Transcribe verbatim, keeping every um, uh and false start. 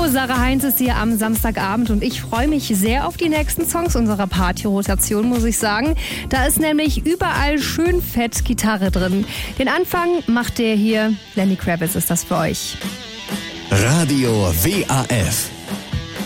Sarah Heinz ist hier am Samstagabend und ich freue mich sehr auf die nächsten Songs unserer Party-Rotation, muss ich sagen. Da ist nämlich überall schön fett Gitarre drin. Den Anfang macht der hier, Lenny Kravitz ist das für euch. Radio W A F